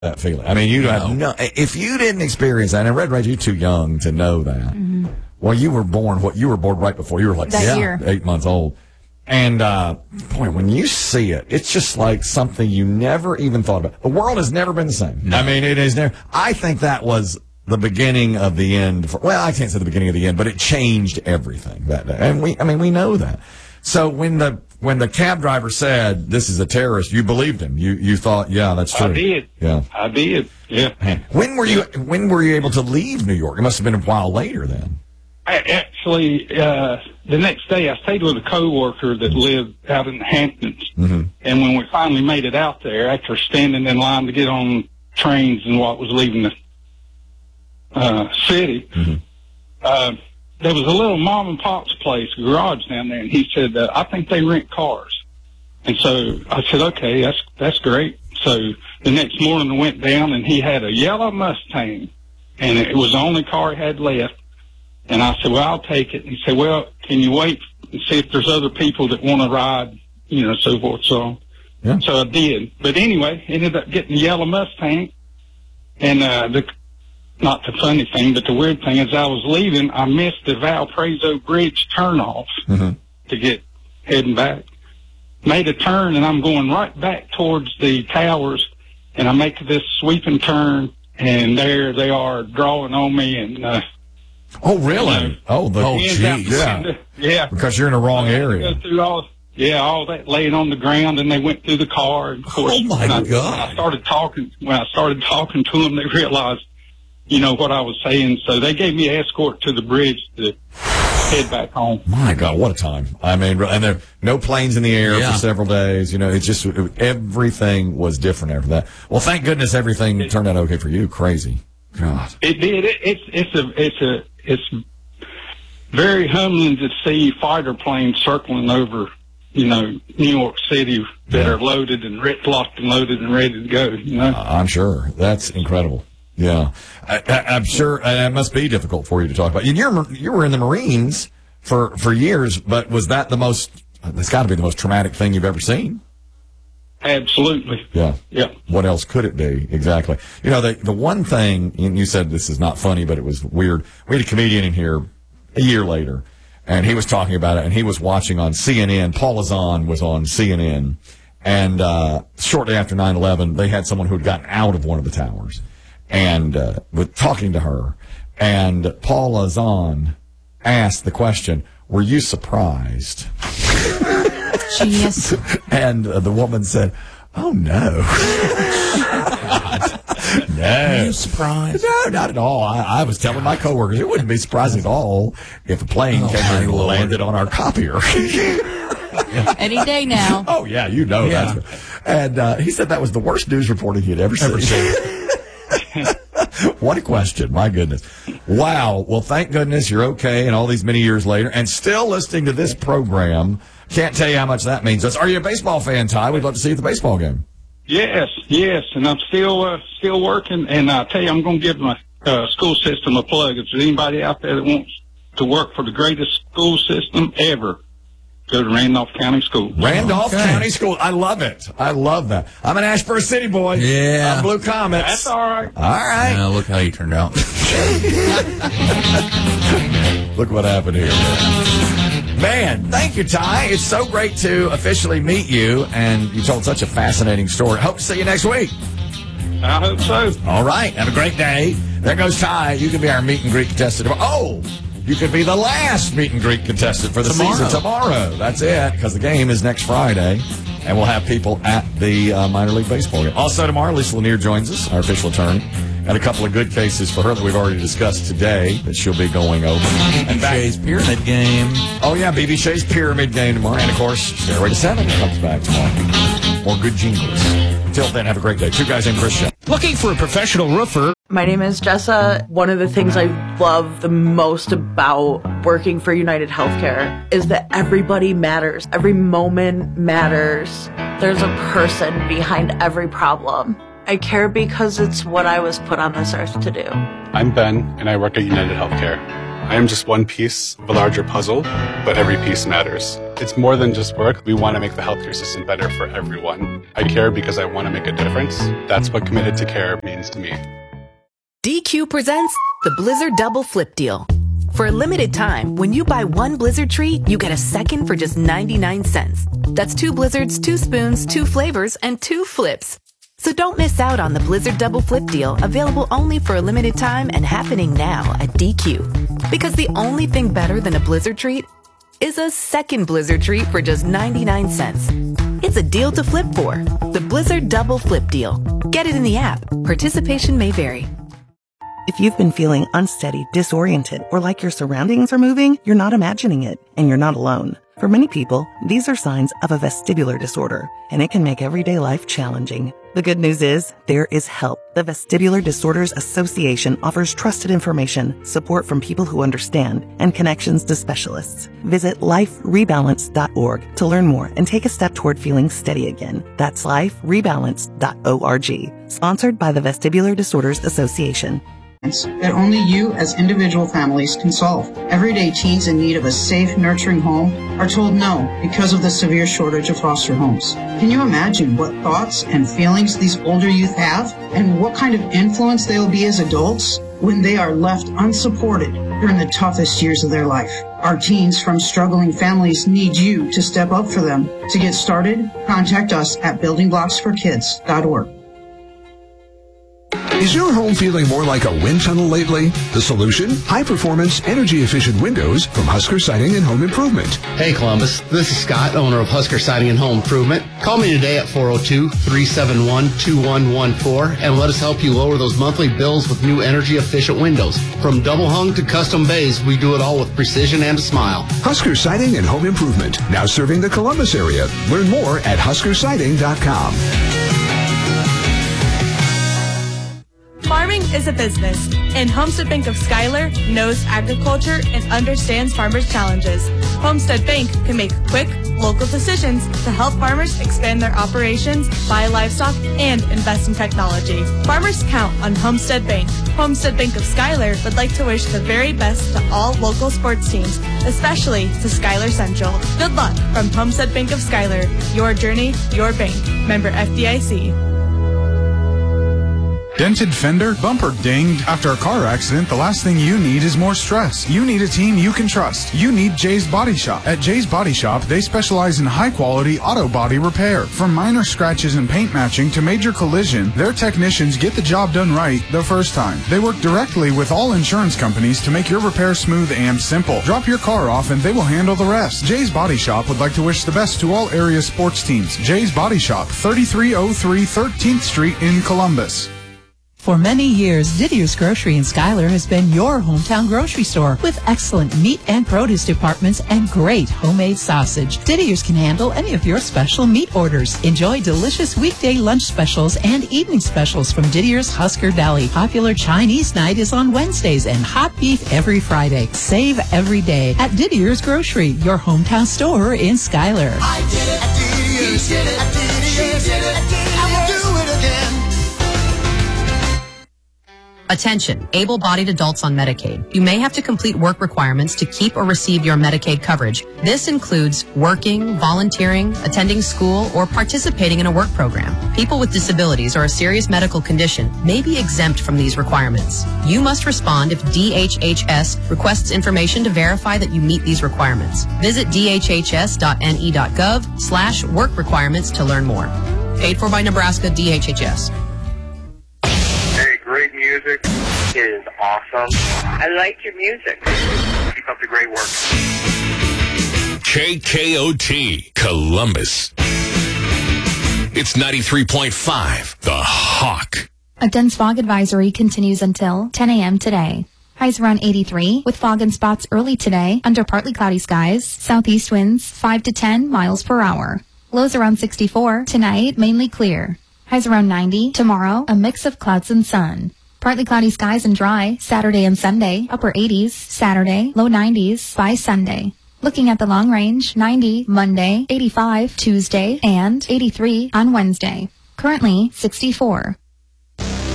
that feeling. I mean, you have no, if you didn't experience that, and Red Rage, you're too young to know that. Mm-hmm. Well, you were born right before. You were like year. 8 months old. And, boy, when you see it, it's just like something you never even thought about. The world has never been the same. No. I mean, it is never. I think that was the beginning of the end. Well, I can't say the beginning of the end, but it changed everything that day. And we know that. So when the cab driver said, this is a terrorist, you believed him. You thought, yeah, that's true. I did. Yeah. I did. Yeah. Man. When were you able to leave New York? It must have been a while later then. Actually, the next day I stayed with a coworker that lived out in the Hamptons. Mm-hmm. And when we finally made it out there, after standing in line to get on trains and what was leaving the city, mm-hmm. There was a little mom and pop's place, garage down there, and he said, I think they rent cars. And so I said, okay, that's great. So the next morning I went down and he had a yellow Mustang, and it was the only car he had left. And I said, well, I'll take it. And he said, well, can you wait and see if there's other people that want to ride, so forth, so on. Yeah. So I did. But anyway, ended up getting the yellow Mustang. And not the funny thing, but the weird thing is I was leaving, I missed the Valparaiso Bridge turnoff mm-hmm. to get heading back. Made a turn, and I'm going right back towards the towers, and I make this sweeping turn, and there they are drawing on me, and oh, really? Geez. Yeah. Because you're in the wrong area. Go through all that laying on the ground, and they went through the car. And of course, oh my God! When I started talking to them, they realized, what I was saying. So they gave me an escort to the bridge to head back home. My God, what a time! I mean, and there no planes in the air for several days. It's just everything was different after that. Well, thank goodness everything turned out okay for you. Crazy. God. It did. It's very humbling to see fighter planes circling over, New York City that are loaded and locked and loaded and ready to go. I'm sure that's incredible. Yeah, I'm sure that must be difficult for you to talk about. And you were in the Marines for years, but was that that's got to be the most traumatic thing you've ever seen? Absolutely. Yeah. Yeah. What else could it be? Exactly. The one thing, and you said this is not funny, but it was weird. We had a comedian in here a year later, and he was talking about it, and he was watching on CNN. Paul Azan was on CNN, and shortly after 9/11, they had someone who had gotten out of one of the towers, and was talking to her, and Paul Azan asked the question, "Were you surprised?" Genius. And the woman said, "Oh, no." No. Are you surprised? No, not at all. I was telling my coworkers it wouldn't be surprising at all if a plane came and landed on our copier. Any day now. Oh, yeah, that's good. And he said that was the worst news reporting he'd ever seen. What a question. My goodness. Wow. Well, thank goodness you're okay and all these many years later and still listening to this program. Can't tell you how much that means to us. Are you a baseball fan, Ty? We'd love to see you at the baseball game. Yes, and I'm still working. And I tell you, I'm going to give my school system a plug. If there's anybody out there that wants to work for the greatest school system ever, go to Randolph County School. Randolph County School. I love it. I love that. I'm an Ashburn City boy. Yeah. I'm Blue Comets. That's all right. All right. Yeah, look how you turned out. Look what happened here. Man, thank you, Ty. It's so great to officially meet you, and you told such a fascinating story. Hope to see you next week. I hope so. All right. Have a great day. There goes Ty. You can be our meet and greet contestant. Oh, you could be the last meet and greet contestant for the season tomorrow. That's it, because the game is next Friday, and we'll have people at the minor league baseball game. Also tomorrow, Lisa Lanier joins us, our official attorney, and a couple of good cases for her that we've already discussed today that she'll be going over. BB Shay's Pyramid Game. Oh, yeah, BB Shay's Pyramid Game tomorrow. And, of course, Stairway to Seven comes back tomorrow. More good jingles. Until then, have a great day. Two Guys Named Chris Show. Looking for a professional roofer? My name is Jessa. One of the things I love the most about working for United Healthcare is that everybody matters. Every moment matters. There's a person behind every problem. I care because it's what I was put on this earth to do. I'm Ben, and I work at United Healthcare. I am just one piece of a larger puzzle, but every piece matters. It's more than just work. We want to make the healthcare system better for everyone. I care because I want to make a difference. That's what committed to care means to me. DQ presents the Blizzard Double Flip Deal. For a limited time, when you buy one Blizzard treat, you get a second for just 99 cents. That's 2 Blizzards, 2 spoons, 2 flavors, and 2 flips. So don't miss out on the Blizzard Double Flip Deal, available only for a limited time and happening now at DQ. Because the only thing better than a Blizzard treat is a second Blizzard treat for just 99 cents. It's a deal to flip for. The Blizzard Double Flip Deal. Get it in the app. Participation may vary. If you've been feeling unsteady, disoriented, or like your surroundings are moving, you're not imagining it, and you're not alone. For many people, these are signs of a vestibular disorder, and it can make everyday life challenging. The good news is, there is help. The Vestibular Disorders Association offers trusted information, support from people who understand, and connections to specialists. Visit liferebalance.org to learn more and take a step toward feeling steady again. That's liferebalance.org. Sponsored by the Vestibular Disorders Association. That only you as individual families can solve. Everyday teens in need of a safe, nurturing home are told no because of the severe shortage of foster homes. Can you imagine what thoughts and feelings these older youth have and what kind of influence they will be as adults when they are left unsupported during the toughest years of their life? Our teens from struggling families need you to step up for them. To get started, contact us at buildingblocksforkids.org. Is your home feeling more like a wind tunnel lately? The solution? High-performance, energy-efficient windows from Husker Siding and Home Improvement. Hey, Columbus. This is Scott, owner of Husker Siding and Home Improvement. Call me today at 402-371-2114 and let us help you lower those monthly bills with new energy-efficient windows. From double hung to custom bays, we do it all with precision and a smile. Husker Siding and Home Improvement, now serving the Columbus area. Learn more at huskersiding.com. Farming is a business, and Homestead Bank of Schuyler knows agriculture and understands farmers' challenges. Homestead Bank can make quick, local decisions to help farmers expand their operations, buy livestock, and invest in technology. Farmers count on Homestead Bank. Homestead Bank of Schuyler would like to wish the very best to all local sports teams, especially to Schuyler Central. Good luck from Homestead Bank of Schuyler. Your journey, your bank. Member FDIC. Dented fender, bumper dinged. After a car accident, the last thing you need is more stress. You need a team you can trust. You need Jay's Body Shop. At Jay's Body Shop, they specialize in high-quality auto body repair. From minor scratches and paint matching to major collision, their technicians get the job done right the first time. They work directly with all insurance companies to make your repair smooth and simple. Drop your car off and they will handle the rest. Jay's Body Shop would like to wish the best to all area sports teams. Jay's Body Shop, 3303 13th Street in Columbus. For many years, Didier's Grocery in Schuyler has been your hometown grocery store with excellent meat and produce departments and great homemade sausage. Didier's can handle any of your special meat orders. Enjoy delicious weekday lunch specials and evening specials from Didier's Husker Deli. Popular Chinese night is on Wednesdays and hot beef every Friday. Save every day at Didier's Grocery, your hometown store in Schuyler. I did it at Didier's. He did it at Didier's. She did it at Didier's. I will do it again. Attention, able-bodied adults on Medicaid. You may have to complete work requirements to keep or receive your Medicaid coverage. This includes working, volunteering, attending school, or participating in a work program. People with disabilities or a serious medical condition may be exempt from these requirements. You must respond if DHHS requests information to verify that you meet these requirements. Visit dhhs.ne.gov/work requirements to learn more. Paid for by Nebraska DHHS. Great music. It is awesome. I like your music. Keep up the great work. KKOT, Columbus. It's 93.5, The Hawk. A dense fog advisory continues until 10 a.m. today. Highs around 83, with fog and spots early today under partly cloudy skies. Southeast winds 5 to 10 miles per hour. Lows around 64. Tonight, mainly clear. Highs around 90. Tomorrow, a mix of clouds and sun. Partly cloudy skies and dry Saturday and Sunday. Upper 80s Saturday, low 90s by Sunday. Looking at the long range, 90 Monday, 85 Tuesday, and 83 on Wednesday. Currently 64.